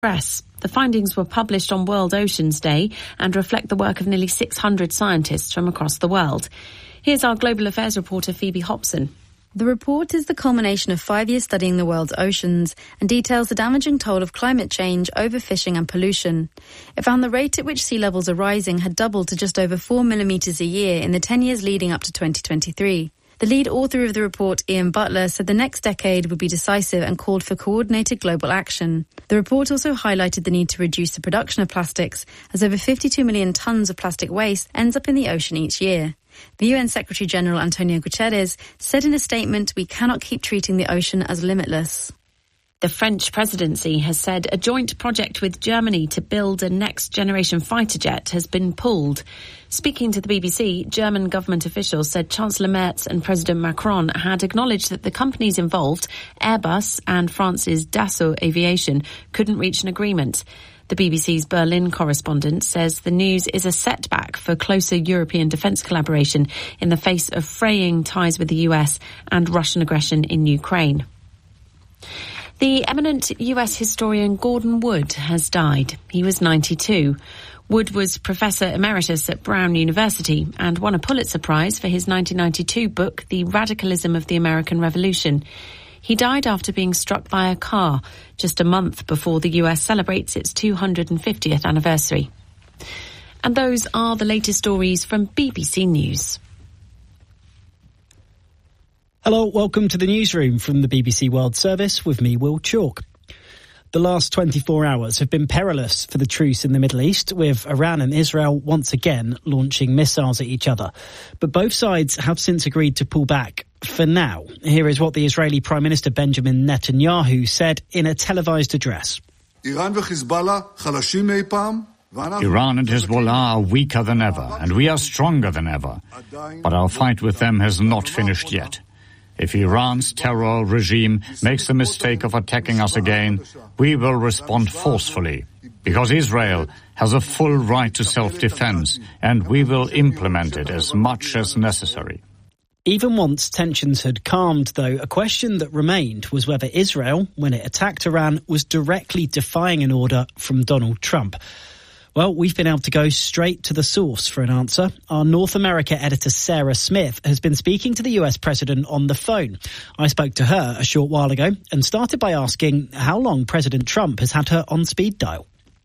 Press. The findings were published on World Oceans Day and reflect the work of nearly 600 scientists from across the world. Here's our global affairs reporter Phoebe Hobson. The report is the culmination of 5 years studying the world's oceans and details the damaging toll of climate change, overfishing and pollution. It found the rate at which sea levels are rising had doubled to just over 4 millimetres a year in the 10 years leading up to 2023. The lead author of the report, Ian Butler, said the next decade would be decisive and called for coordinated global action. The report also highlighted the need to reduce the production of plastics, as over 52 million tonnes of plastic waste ends up in the ocean each year. The UN Secretary-General Antonio Guterres said in a statement, "We cannot keep treating the ocean as limitless." The French presidency has said a joint project with Germany to build a next-generation fighter jet has been pulled. Speaking to the BBC, German government officials said Chancellor Merz and President Macron had acknowledged that the companies involved, Airbus and France's Dassault Aviation, couldn't reach an agreement. The BBC's Berlin correspondent says the news is a setback for closer European defence collaboration in the face of fraying ties with the US and Russian aggression in Ukraine. The eminent US historian Gordon Wood has died. He was 92. Wood was Professor Emeritus at Brown University and won a Pulitzer Prize for his 1992 book, The Radicalism of the American Revolution. He died after being struck by a car just a month before the US celebrates its 250th anniversary. And those are the latest stories from BBC News. Hello, welcome to the newsroom from the BBC World Service with me, Will Chalk. The last 24 hours have been perilous for the truce in the Middle East, with Iran and Israel once again launching missiles at each other. But both sides have since agreed to pull back for now. Here is what the Israeli Prime Minister Benjamin Netanyahu said in a televised address. Iran and Hezbollah are weaker than ever, and we are stronger than ever. But our fight with them has not finished yet. If Iran's terror regime makes the mistake of attacking us again, we will respond forcefully, because Israel has a full right to self-defense, and we will implement it as much as necessary. Even once tensions had calmed, though, a question that remained was whether Israel, when it attacked Iran, was directly defying an order from Donald Trump. Well, we've been able to go straight to the source for an answer. Our North America editor, Sarah Smith, has been speaking to the US president on the phone. I spoke to her a short while ago and started by asking how long President Trump has had her on speed dial.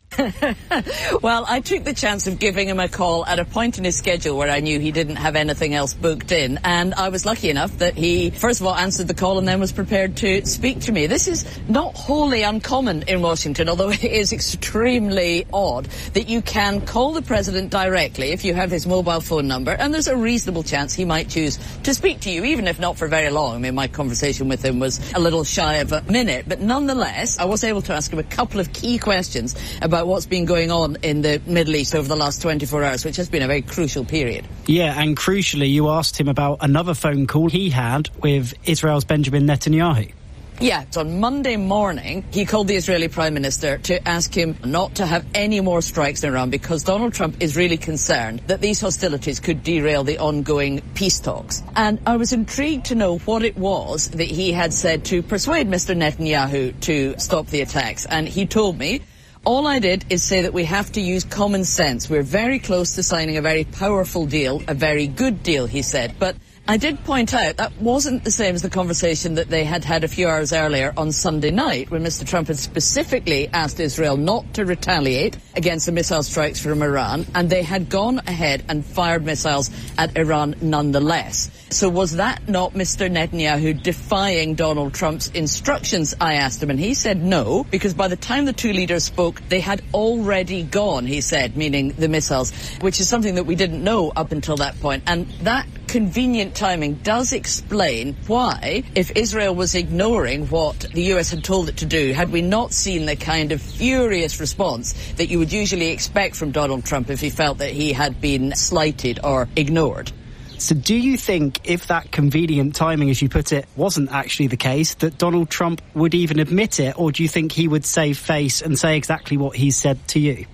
Well, I took the chance of giving him a call at a point in his schedule where I knew he didn't have anything else booked in, and I was lucky enough that he first of all answered the call and then was prepared to speak to me. This is not wholly uncommon in Washington, although it is extremely odd that you can call the president directly if you have his mobile phone number, and there's a reasonable chance he might choose to speak to you, even if not for very long. I mean, my conversation with him was a little shy of a minute, but nonetheless, I was able to ask him a couple of key questions about what's been going on in the Middle East over the last 24 hours, which has been a very crucial period. Yeah, and crucially, you asked him about another phone call he had with Israel's Benjamin Netanyahu. Yeah, so on Monday morning, he called the Israeli Prime Minister to ask him not to have any more strikes in Iran because Donald Trump is really concerned that these hostilities could derail the ongoing peace talks. And I was intrigued to know what it was that he had said to persuade Mr. Netanyahu to stop the attacks. And he told me, all I did is say that we have to use common sense. We're very close to signing a very powerful deal, a very good deal, he said. But I did point out that wasn't the same as the conversation that they had had a few hours earlier on Sunday night, when Mr. Trump had specifically asked Israel not to retaliate against the missile strikes from Iran, and they had gone ahead and fired missiles at Iran nonetheless. So was that not Mr. Netanyahu defying Donald Trump's instructions, I asked him, and he said no, because by the time the two leaders spoke, they had already gone, he said, meaning the missiles, which is something that we didn't know up until that point. And that convenient timing does explain why, if Israel was ignoring what the US had told it to do, had we not seen the kind of furious response that you would usually expect from Donald Trump if he felt that he had been slighted or ignored. So do you think, if that convenient timing, as you put it, wasn't actually the case, that Donald Trump would even admit it, or do you think he would save face and say exactly what he said to you?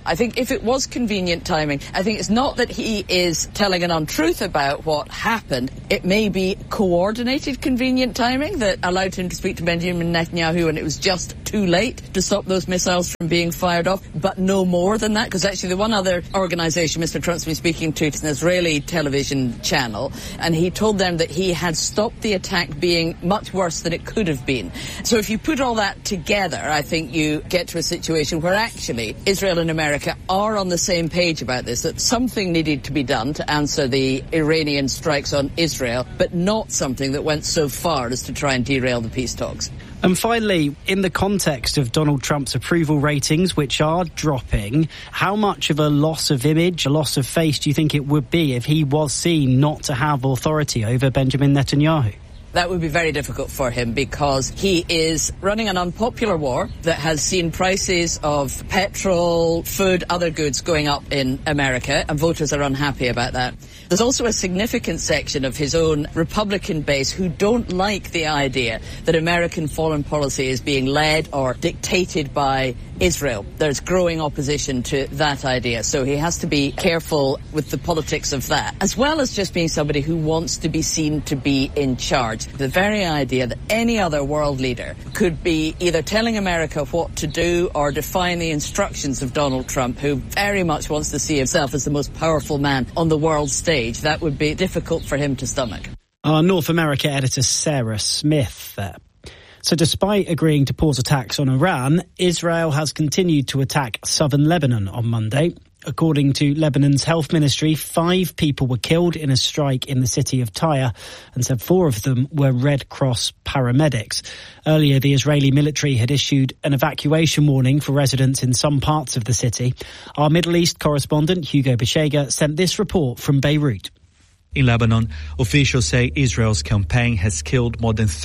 I think if it was convenient timing, I think it's not that he is telling an untruth about what happened. It may be coordinated convenient timing that allowed him to speak to Benjamin Netanyahu and it was just too late to stop those missiles from being fired off, but no more than that, because actually the one other organisation Mr. Trump's been speaking to is an Israeli television channel, and he told them that he had stopped the attack being much worse than it could have been. So if you put all that together, I think you get to a situation where actually Israel and America are on the same page about this, that something needed to be done to answer the Iranian strikes on Israel, but not something that went so far as to try and derail the peace talks. And finally, in the context of Donald Trump's approval ratings, which are dropping, how much of a loss of image, a loss of face do you think it would be if he was seen not to have authority over Benjamin Netanyahu? That would be very difficult for him because he is running an unpopular war that has seen prices of petrol, food, other goods going up in America, and voters are unhappy about that. There's also a significant section of his own Republican base who don't like the idea that American foreign policy is being led or dictated by Israel. There's growing opposition to that idea, so he has to be careful with the politics of that, as well as just being somebody who wants to be seen to be in charge. The very idea that any other world leader could be either telling America what to do or defying the instructions of Donald Trump, who very much wants to see himself as the most powerful man on the world stage, that would be difficult for him to stomach. Our North America editor Sarah Smith there. So despite agreeing to pause attacks on Iran, Israel has continued to attack southern Lebanon on Monday. According to Lebanon's health ministry, 5 people were killed in a strike in the city of Tyre, and said 4 of them were Red Cross paramedics. Earlier, the Israeli military had issued an evacuation warning for residents in some parts of the city. Our Middle East correspondent, Hugo Beshega, sent this report from Beirut. In Lebanon, officials say Israel's campaign has killed more than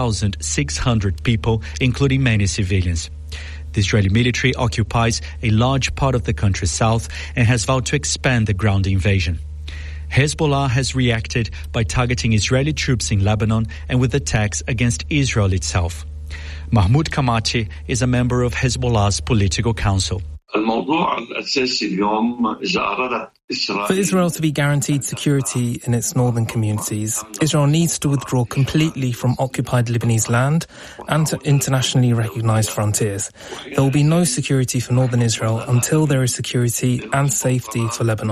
3,600 people, including many civilians. The Israeli military occupies a large part of the country's south and has vowed to expand the ground invasion. Hezbollah has reacted by targeting Israeli troops in Lebanon and with attacks against Israel itself. Mahmoud Kamachi is a member of Hezbollah's political council. For Israel to be guaranteed security in its northern communities, Israel needs to withdraw completely from occupied Lebanese land and to internationally recognized frontiers. There will be no security for northern Israel until there is security and safety for Lebanon.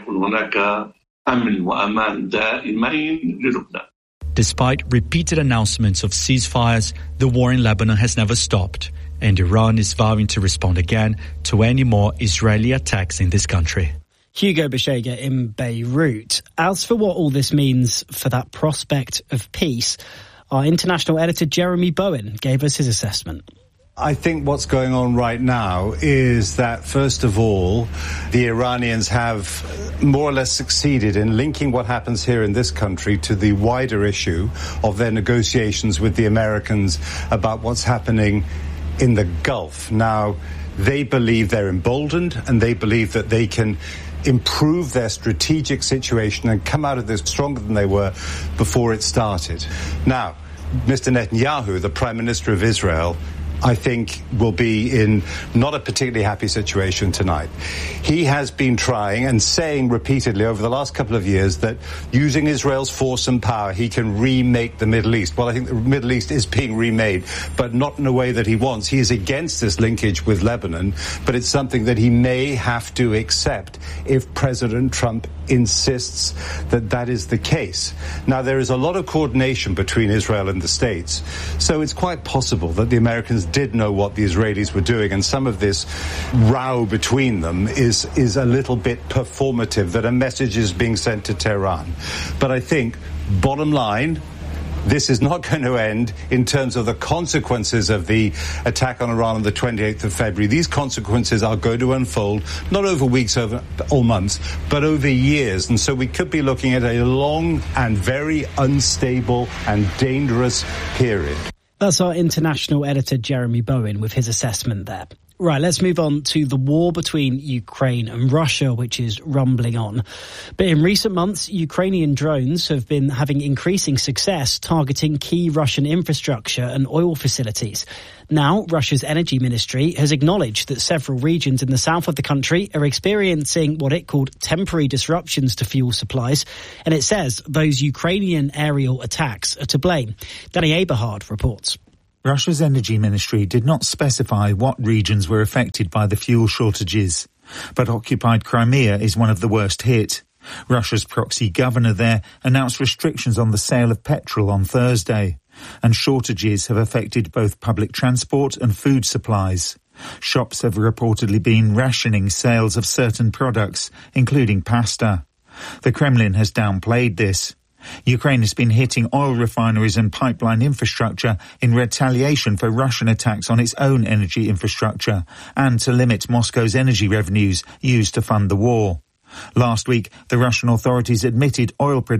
Despite repeated announcements of ceasefires, the war in Lebanon has never stopped, and Iran is vowing to respond again to any more Israeli attacks in this country. Hugo Beshega in Beirut. As for what all this means for that prospect of peace, our international editor Jeremy Bowen gave us his assessment. I think what's going on right now is that, first of all, the Iranians have more or less succeeded in linking what happens here in this country to the wider issue of their negotiations with the Americans about what's happening in the Gulf. Now, they believe they're emboldened and they believe that they can improve their strategic situation and come out of this stronger than they were before it started. Now, Mr. Netanyahu, the Prime Minister of Israel, I think will be in not a particularly happy situation tonight. He has been trying and saying repeatedly over the last couple of years that using Israel's force and power, he can remake the Middle East. Well, I think the Middle East is being remade, but not in a way that he wants. He is against this linkage with Lebanon, but it's something that he may have to accept if President Trump insists that that is the case. Now, there is a lot of coordination between Israel and the States, so it's quite possible that the Americans did know what the Israelis were doing, and some of this row between them is a little bit performative, that a message is being sent to Tehran. But I think, bottom line, this is not going to end in terms of the consequences of the attack on Iran on the 28th of February. These consequences are going to unfold not over weeks or months, but over years. And so we could be looking at a long and very unstable and dangerous period. That's our international editor Jeremy Bowen with his assessment there. Right, let's move on to the war between Ukraine and Russia, which is rumbling on. But in recent months, Ukrainian drones have been having increasing success targeting key Russian infrastructure and oil facilities. Now, Russia's energy ministry has acknowledged that several regions in the south of the country are experiencing what it called temporary disruptions to fuel supplies. And it says those Ukrainian aerial attacks are to blame. Danny Eberhard reports. Russia's energy ministry did not specify what regions were affected by the fuel shortages, but occupied Crimea is one of the worst hit. Russia's proxy governor there announced restrictions on the sale of petrol on Thursday, and shortages have affected both public transport and food supplies. Shops have reportedly been rationing sales of certain products, including pasta. The Kremlin has downplayed this. Ukraine has been hitting oil refineries and pipeline infrastructure in retaliation for Russian attacks on its own energy infrastructure and to limit Moscow's energy revenues used to fund the war. Last week, the Russian authorities admitted oil production